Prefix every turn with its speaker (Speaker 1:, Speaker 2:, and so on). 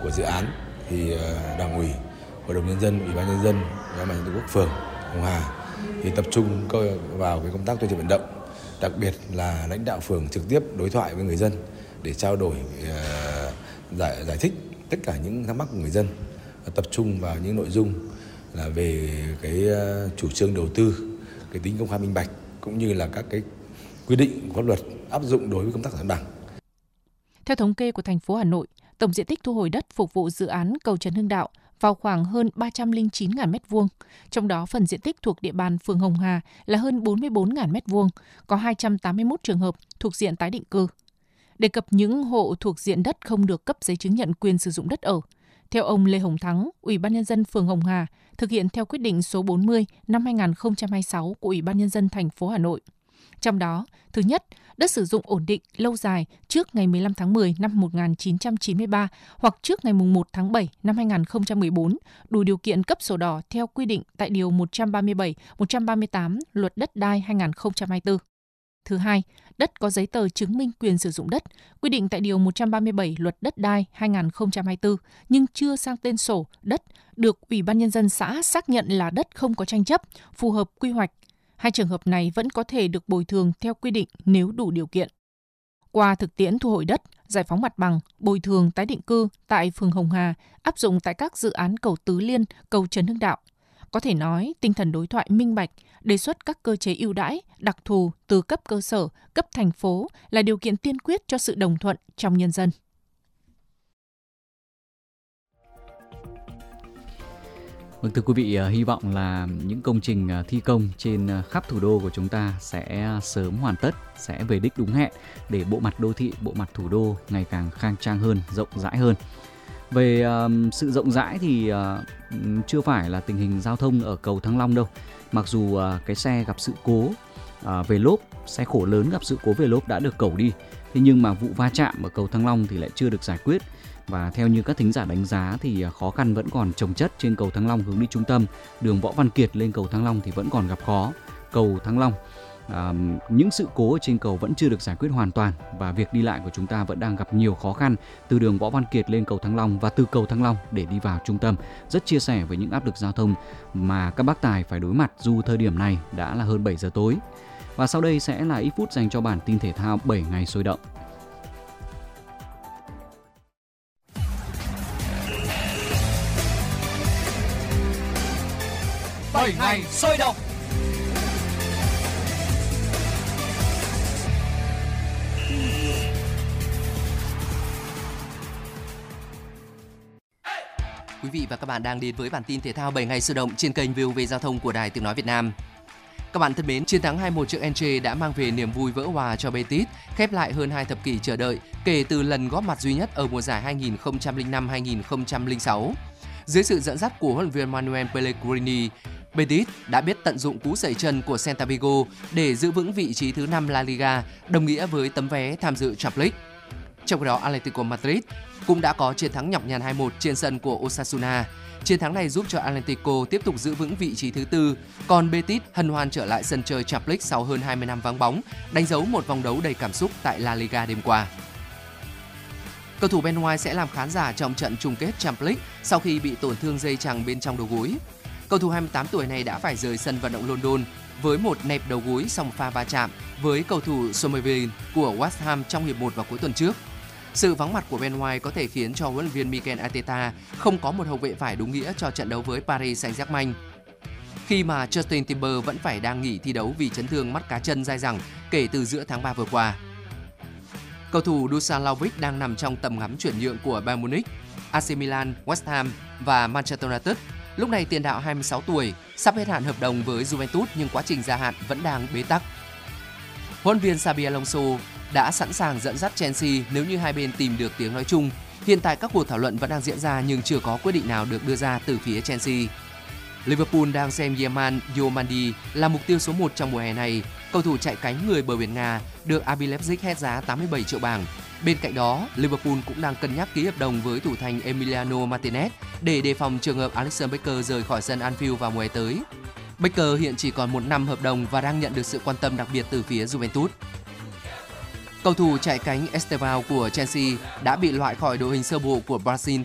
Speaker 1: của dự án thì Đảng ủy, Hội đồng nhân dân, Ủy ban nhân dân, Ủy ban Mặt trận Tổ quốc phường Hồng Hà thì tập trung vào cái công tác tuyên truyền vận động, đặc biệt là lãnh đạo phường trực tiếp đối thoại với người dân để trao đổi, giải thích tất cả những thắc mắc của người dân, tập trung vào những nội dung là về cái chủ trương đầu tư, cái tính công khai minh bạch cũng như là các cái quy định của pháp luật áp dụng đối với công tác giải phóng mặt bằng.
Speaker 2: Theo thống kê của thành phố Hà Nội, tổng diện tích thu hồi đất phục vụ dự án cầu Trần Hưng Đạo vào khoảng hơn 309.000 m², trong đó phần diện tích thuộc địa bàn phường Hồng Hà là hơn 44.000 m², có 281 trường hợp thuộc diện tái định cư. Đề cập những hộ thuộc diện đất không được cấp giấy chứng nhận quyền sử dụng đất ở, theo ông Lê Hồng Thắng, Ủy ban nhân dân phường Hồng Hà, thực hiện theo quyết định số 40 năm 2026 của Ủy ban nhân dân thành phố Hà Nội. Trong đó, thứ nhất, đất sử dụng ổn định lâu dài trước ngày 15 tháng 10 năm 1993 hoặc trước ngày 1 tháng 7 năm 2014 đủ điều kiện cấp sổ đỏ theo quy định tại Điều 137, 138 Luật Đất đai 2024. Thứ hai, đất có giấy tờ chứng minh quyền sử dụng đất, quy định tại Điều 137 Luật Đất đai 2024 nhưng chưa sang tên sổ đất, được Ủy ban nhân dân xã xác nhận là đất không có tranh chấp, phù hợp quy hoạch. Hai trường hợp này vẫn có thể được bồi thường theo quy định nếu đủ điều kiện. Qua thực tiễn thu hồi đất, giải phóng mặt bằng, bồi thường tái định cư tại phường Hồng Hà áp dụng tại các dự án cầu Tứ Liên, cầu Trần Hưng Đạo, có thể nói tinh thần đối thoại minh bạch, đề xuất các cơ chế ưu đãi, đặc thù từ cấp cơ sở, cấp thành phố là điều kiện tiên quyết cho sự đồng thuận trong nhân dân.
Speaker 3: Vâng, thưa quý vị, hy vọng là những công trình thi công trên khắp thủ đô của chúng ta sẽ sớm hoàn tất, sẽ về đích đúng hẹn để bộ mặt đô thị, bộ mặt thủ đô ngày càng khang trang hơn, rộng rãi hơn. Về sự rộng rãi thì chưa phải là tình hình giao thông ở cầu Thăng Long đâu. Mặc dù cái xe gặp sự cố về lốp, xe khổ lớn gặp sự cố về lốp đã được cẩu đi, thế nhưng mà vụ va chạm ở cầu Thăng Long thì lại chưa được giải quyết. Và theo như các thính giả đánh giá thì khó khăn vẫn còn chồng chất trên cầu Thăng Long hướng đi trung tâm. Đường Võ Văn Kiệt lên cầu Thăng Long thì vẫn còn gặp khó. Cầu Thăng Long, những sự cố ở trên cầu vẫn chưa được giải quyết hoàn toàn và việc đi lại của chúng ta vẫn đang gặp nhiều khó khăn từ đường Võ Văn Kiệt lên cầu Thăng Long và từ cầu Thăng Long để đi vào trung tâm. Rất chia sẻ với những áp lực giao thông mà các bác tài phải đối mặt dù thời điểm này đã là hơn 7 giờ tối. Và sau đây sẽ là ít phút dành cho bản tin thể thao 7 ngày sôi động.
Speaker 4: Ngày sôi động. Quý vị và các bạn đang đến với bản tin thể thao 7 ngày sôi động trên kênh VOV Giao thông của Đài Tiếng nói Việt Nam. Các bạn thân mến, chiến thắng 2-1 trước Elche đã mang về niềm vui vỡ òa cho Betis, khép lại hơn 2 thập kỷ chờ đợi kể từ lần góp mặt duy nhất ở mùa giải 2005-2006. Dưới sự dẫn dắt của huấn luyện viên Manuel Pellegrini, Betis đã biết tận dụng cú sẩy chân của Celta Vigo để giữ vững vị trí thứ 5 La Liga, đồng nghĩa với tấm vé tham dự Champions League. Trong khi đó, Atletico Madrid cũng đã có chiến thắng nhọc nhằn 2-1 trên sân của Osasuna. Chiến thắng này giúp cho Atletico tiếp tục giữ vững vị trí thứ 4, còn Betis hân hoan trở lại sân chơi Champions League sau hơn 20 năm vắng bóng, đánh dấu một vòng đấu đầy cảm xúc tại La Liga đêm qua. Cầu thủ Ben White sẽ làm khán giả trong trận chung kết Champions League sau khi bị tổn thương dây chằng bên trong đầu gối. Cầu thủ 28 tuổi này đã phải rời sân vận động London với một nẹp đầu gối sau một pha va chạm với cầu thủ Somerville của West Ham trong hiệp 1 vào cuối tuần trước. Sự vắng mặt của Ben White có thể khiến cho huấn luyện viên Mikel Arteta không có một hậu vệ phải đúng nghĩa cho trận đấu với Paris Saint-Germain, khi mà Justin Timber vẫn phải đang nghỉ thi đấu vì chấn thương mắt cá chân dai dẳng kể từ giữa tháng 3 vừa qua. Cầu thủ Dusan Vlahovic đang nằm trong tầm ngắm chuyển nhượng của Bayern Munich, AC Milan, West Ham và Manchester United. Lúc này tiền đạo 26 tuổi sắp hết hạn hợp đồng với Juventus nhưng quá trình gia hạn vẫn đang bế tắc. Huấn luyện viên Xabi Alonso đã sẵn sàng dẫn dắt Chelsea nếu như hai bên tìm được tiếng nói chung. Hiện tại các cuộc thảo luận vẫn đang diễn ra nhưng chưa có quyết định nào được đưa ra từ phía Chelsea. Liverpool đang xem Yeman Diomandi là mục tiêu số 1 trong mùa hè này. Cầu thủ chạy cánh người bờ biển Nga được RB Leipzig hét giá 87 triệu bảng. Bên cạnh đó, Liverpool cũng đang cân nhắc ký hợp đồng với thủ thành Emiliano Martinez để đề phòng trường hợp Alisson Becker rời khỏi sân Anfield vào mùa hè tới. Becker hiện chỉ còn 1 năm hợp đồng và đang nhận được sự quan tâm đặc biệt từ phía Juventus. Cầu thủ chạy cánh Estevao của Chelsea đã bị loại khỏi đội hình sơ bộ của Brazil